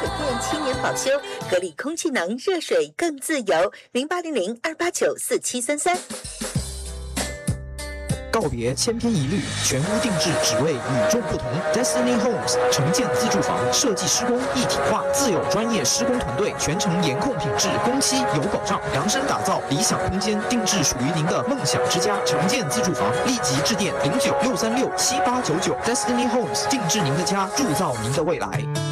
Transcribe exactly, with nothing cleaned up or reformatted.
水电七年保修，隔离空气囊，热水更自由。零八零零二八九四七三三。 告别千篇一律，全屋定制，只为与众不同。Destiny Homes 城建自住房设计施工一体化，自有专业施工团队，全程严控品质，工期有保障，量身打造理想空间，定制属于您的梦想之家。城建自住房，立即致电零九六三六七八九九。Destiny Homes 定制您的家，铸造您的未来。